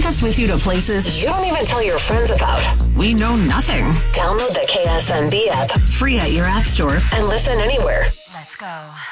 Take us with you to places you don't even tell your friends about. we know nothing. Download the KSMB app Free at your app store. and listen anywhere. Let's go.